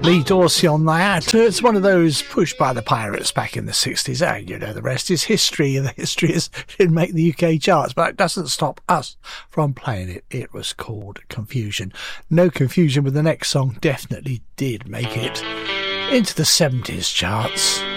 Lee Dorsey on that. It's one of those pushed by the Pirates back in the 60s. You know, the rest is history, and the history is it didn't make the UK charts, but it doesn't stop us from playing it. It was called Confusion. No confusion with the next song, definitely did make it into the 70s charts.